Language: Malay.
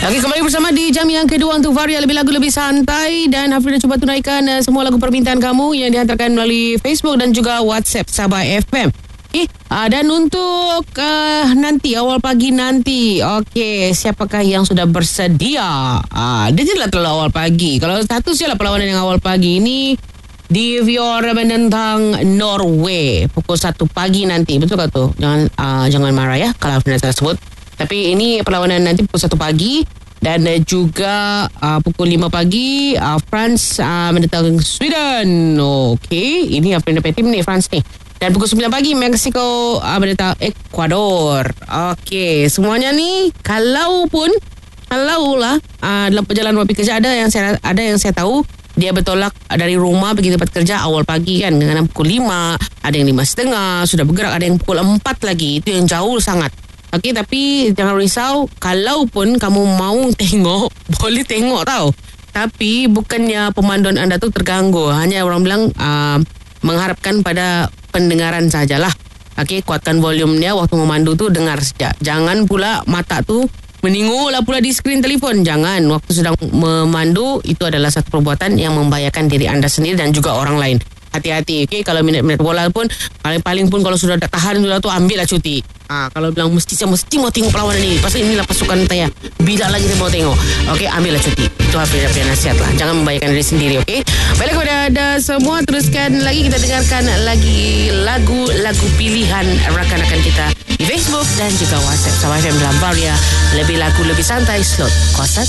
Okey, kembali bersama di jam yang kedua untuk Varia lebih lagu lebih santai, dan Hafri dah cuba tunaikan semua lagu permintaan kamu yang dihantarkan melalui Facebook dan juga WhatsApp Sabah FM. Dan untuk nanti awal pagi nanti, okey, siapakah yang sudah bersedia? Dia jelas terlalu awal pagi. Kalau satu siapa perlawanan yang awal pagi ini di Vior menentang Norway pukul 1 pagi nanti. Betul tak tu? Jangan marah ya kalau Hafri salah sebut. Tapi ini perlawanan nanti pukul 1 pagi. Dan juga pukul 5 pagi France menentang Sweden. Okey, ini apa yang dapat tim ni, France ni. Dan pukul 9 pagi Mexico menentang Ecuador. Okey, semuanya ni kalau lah dalam perjalanan pergi kerja ada yang saya tahu dia bertolak dari rumah pergi tempat kerja awal pagi kan, dengan pukul 5, ada yang 5.30 sudah bergerak, ada yang pukul 4 lagi. Itu yang jauh sangat. Okey, tapi jangan risau, kalaupun kamu mau tengok, boleh tengok tau. Tapi bukannya pemanduan anda tu terganggu. Hanya orang bilang mengharapkan pada pendengaran sajalah. Okey, kuatkan volumenya waktu memandu tu, dengar saja. Jangan pula mata tu meningoklah pula di skrin telefon. Jangan, waktu sedang memandu itu adalah satu perbuatan yang membahayakan diri anda sendiri dan juga orang lain. Hati-hati, okey. Kalau minat bola pun, paling-paling pun kalau sudah tahan sudah tu, ambillah cuti. Kalau bilang saya mesti mau tengok perlawanan ini, pasal inilah pasukan saya, bila lagi saya mau tengok, okey, ambillah cuti. Itu Hafri nasihat lah, jangan membahayakan diri sendiri, okey. Baiklah, kepada anda semua, teruskan lagi, kita dengarkan lagi lagu-lagu pilihan rakan-rakan kita di Facebook dan juga WhatsApp Sabah FM dalam Varia lebih lagu lebih santai slot 01.